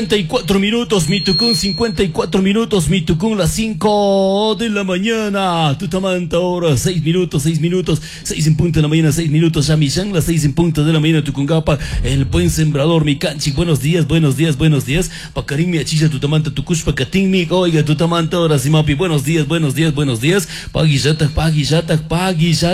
54 minutos, mi Tucún, 54 minutos, mi Tucún, las 5 de la mañana. Tutamanta ahora, 6 minutos, 6 en punto de la mañana, 6 minutos. Yamishán, las 6 en punto de la mañana, Tucungapa, el buen sembrador, mi canchi. Buenos días. Pacarín, mi achilla, Tutamanta, Tucush, Pacatín, mi, oiga, Tutamanta ahora, Simapi, buenos días. Pagui, yata,